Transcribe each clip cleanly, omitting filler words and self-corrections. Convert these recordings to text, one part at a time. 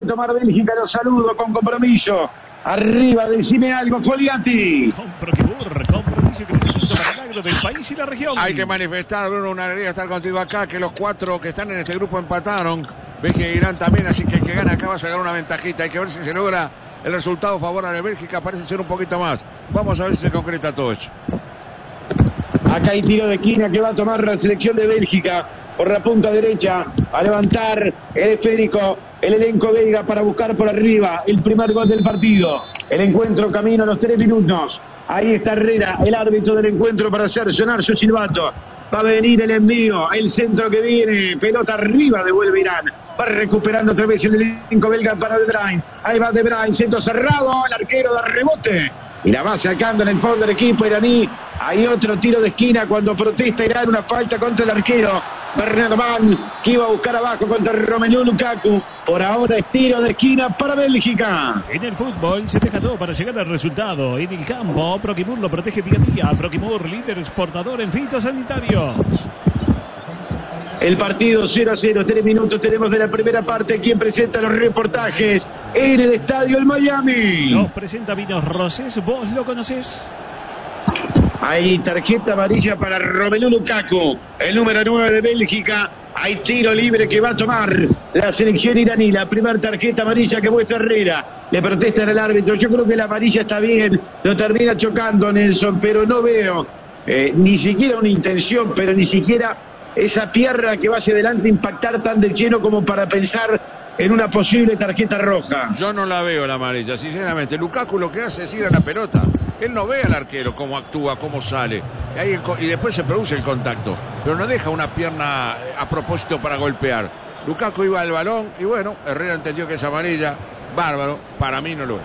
tomar Bélgica, los saludo con compromiso. Arriba, decime algo, Foliati. Con compromiso y crecimiento para el agro del país y la región. Hay que manifestar, Bruno, una alegría estar contigo acá, que los 4 que están en este grupo empataron. Bélgica y Irán también, así que el que gana acá va a sacar una ventajita. Hay que ver si se logra el resultado favorable a Bélgica, parece ser un poquito más. Vamos a ver si se concreta todo eso. Acá hay tiro de esquina que va a tomar la selección de Bélgica por la punta derecha, a levantar el esférico, el elenco belga para buscar por arriba el primer gol del partido. El encuentro camino a los 3 minutos. Ahí está Herrera, el árbitro del encuentro, para hacer sonar su silbato. Va a venir el envío, el centro que viene, pelota arriba, devuelve Irán. Va recuperando otra vez el elenco belga para De Bruyne. Ahí va De Bruyne, centro cerrado, el arquero da rebote. Y la va sacando en el fondo del equipo iraní. Hay otro tiro de esquina cuando protesta Irán, una falta contra el arquero Bernard Van, que iba a buscar abajo contra Romelu Lukaku. Por ahora es tiro de esquina para Bélgica. En el fútbol se deja todo para llegar al resultado. En el campo, Proquimur lo protege día a día. Proquimur, líder exportador en fitosanitarios. El partido 0-0, 3 minutos tenemos de la primera parte. ¿Quién presenta los reportajes en el estadio El Miami? Nos presenta Vinos Rosés, ¿vos lo conocés? Hay tarjeta amarilla para Romelu Lukaku, el número 9 de Bélgica. Hay tiro libre que va a tomar la selección iraní. La primera tarjeta amarilla que muestra Herrera. Le protesta al árbitro. Yo creo que la amarilla está bien. Lo termina chocando Nelson, pero no veo ni siquiera una intención, pero ni siquiera esa pierna que va hacia adelante impactar tan de lleno como para pensar en una posible tarjeta roja. Yo no la veo la amarilla, sinceramente. Lukaku lo que hace es ir a la pelota. Él no ve al arquero cómo actúa, cómo sale. Y después se produce el contacto. Pero no deja una pierna a propósito para golpear. Lukaku iba al balón y bueno, Herrera entendió que es amarilla. Bárbaro, para mí no lo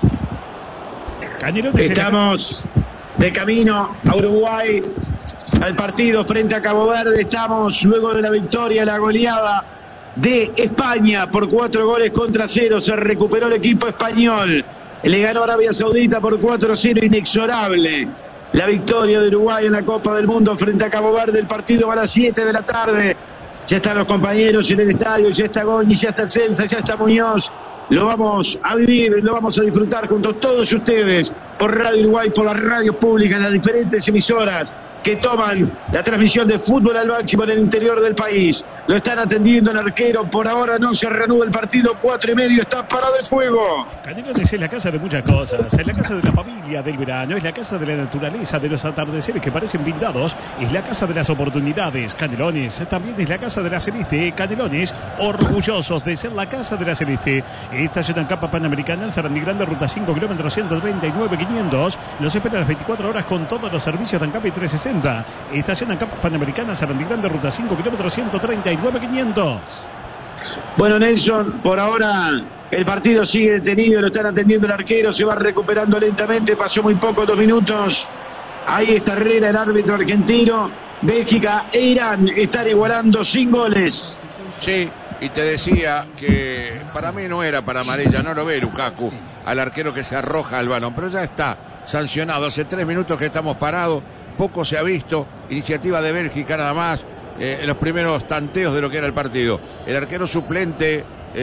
es. Estamos de camino a Uruguay, al partido frente a Cabo Verde. Estamos luego de la victoria, la goleada de España por 4-0. Se recuperó el equipo español. Le ganó Arabia Saudita por 4-0, inexorable. La victoria de Uruguay en la Copa del Mundo frente a Cabo Verde. El partido va a las 7 de la tarde. Ya están los compañeros en el estadio, ya está Goñi, ya está Celsa, ya está Muñoz. Lo vamos a vivir, lo vamos a disfrutar junto a todos ustedes por Radio Uruguay, por las radios públicas, las diferentes emisoras que toman la transmisión de fútbol al máximo en el interior del país. Lo están atendiendo el arquero. Por ahora no se reanuda el partido. 4:30, está parado el juego. Canelones es la casa de muchas cosas. Es la casa de la familia, del verano. Es la casa de la naturaleza, de los atardeceres que parecen blindados. Es la casa de las oportunidades. Canelones también es la casa de la Celeste. Canelones, orgullosos de ser la casa de la Celeste. Estación en Capa Panamericana, Sarandí Grande, ruta 5, kilómetros 139,500. Los espera a las 24 horas con todos los servicios de ANCAP y 360. Estación en Capa Panamericana, Sarandí Grande, ruta 5, kilómetros 139,500. Bueno, Nelson, por ahora el partido sigue detenido, lo están atendiendo el arquero, se va recuperando lentamente, pasó muy poco, 2 minutos. Ahí está Herrera, el árbitro argentino. Bélgica e Irán están igualando sin goles. Sí, y te decía que para mí no era para amarilla, no lo ve Lukaku, al arquero que se arroja al balón, pero ya está sancionado. Hace 3 minutos que estamos parados, poco se ha visto, iniciativa de Bélgica nada más. En los primeros tanteos de lo que era el partido. El arquero suplente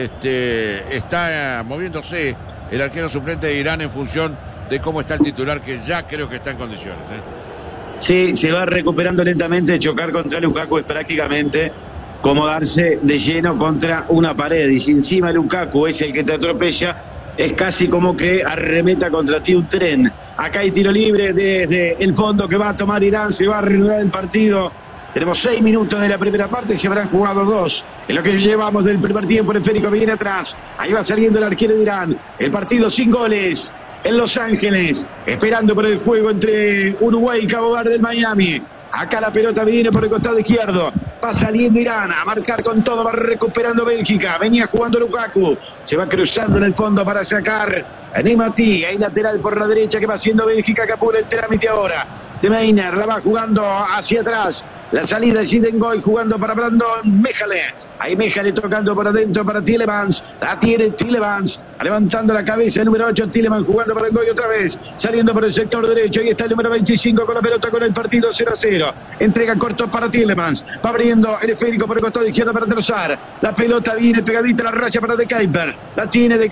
está moviéndose, el arquero suplente de Irán, en función de cómo está el titular, que ya creo que está en condiciones. Sí, se va recuperando lentamente. Chocar contra Lukaku es prácticamente como darse de lleno contra una pared. Y si encima Lukaku es el que te atropella, es casi como que arremeta contra ti un tren. Acá hay tiro libre desde el fondo que va a tomar Irán. Se va a reanudar el partido. Tenemos 6 minutos de la primera parte, se habrán jugado 2. En lo que llevamos del primer tiempo, el esférico viene atrás. Ahí va saliendo el arquero de Irán. El partido sin goles en Los Ángeles. Esperando por el juego entre Uruguay y Cabo Verde del Miami. Acá la pelota viene por el costado izquierdo. Va saliendo Irán a marcar con todo. Va recuperando Bélgica. Venía jugando Lukaku. Se va cruzando en el fondo para sacar a Nemati. Hay lateral por la derecha que va haciendo Bélgica, que apura el trámite ahora. De Meiner la va jugando hacia atrás. La salida de Sidengoy jugando para Brandon Mejale. Ahí Mejale tocando por adentro para Tielemans. La tiene Tielemans. Levantando la cabeza el número 8. Tielemans jugando para Ngoy otra vez. Saliendo por el sector derecho. Ahí está el número 25 con la pelota, con el partido 0-0. Entrega corto para Tielemans. Va abriendo el esférico por el costado izquierdo para Trossard. La pelota viene pegadita a la raya para De Kuyper. La tiene De